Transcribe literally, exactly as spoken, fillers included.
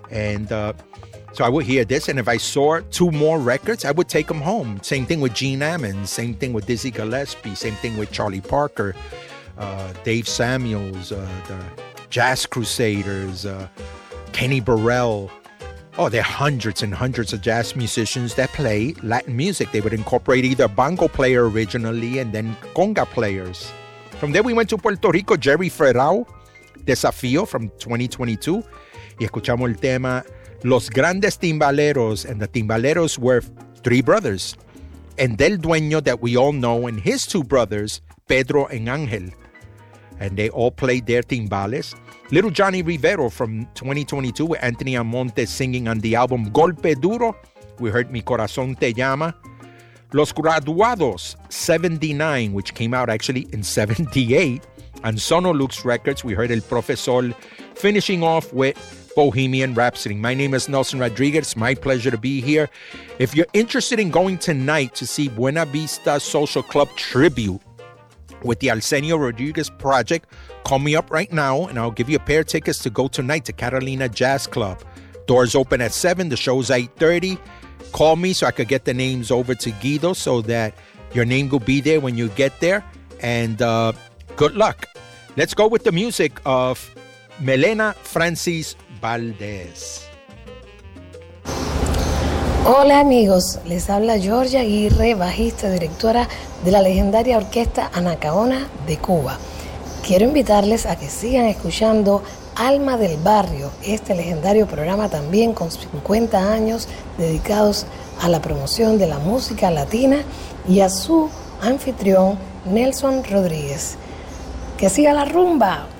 And uh, so I would hear this, and if I saw two more records, I would take them home. Same thing with Gene Ammons, same thing with Dizzy Gillespie, same thing with Charlie Parker, uh, Dave Samuels, uh, the Jazz Crusaders, uh, Kenny Burrell. Oh, there are hundreds and hundreds of jazz musicians that play Latin music. They would incorporate either a bongo player originally and then conga players. From there we went to Puerto Rico, Jerry Ferrao, Desafío from twenty twenty-two. Y escuchamos el tema Los Grandes Timbaleros. And the Timbaleros were three brothers. And Del Dueño that we all know and his two brothers, Pedro and Ángel. And they all played their timbales. Little Johnny Rivero from twenty twenty-two with Anthony Almonte singing on the album Golpe Duro. We heard Mi Corazón Te Llama. Los Graduados, seventy-nine, which came out actually in seventy-eight. On Sonolux Records, we heard El Profesor, finishing off with Bohemian Rhapsody. My name is Nelson Rodriguez. It's my pleasure to be here. If you're interested in going tonight to see Buena Vista Social Club Tribute with the Arsenio Rodriguez Project, call me up right now and I'll give you a pair of tickets to go tonight to Catalina Jazz Club. Doors open at seven, the show's eight thirty. Call me so I could get the names over to Guido so that your name will be there when you get there. And uh, good luck. Let's go with the music of Melena Francis Valdés. Hola amigos, les habla Georgia Aguirre, bajista y directora de la legendaria orquesta Anacaona de Cuba. Quiero invitarles a que sigan escuchando Alma del Barrio, este legendario programa también con cincuenta años dedicados a la promoción de la música latina y a su anfitrión Nelson Rodríguez. ¡Que siga la rumba!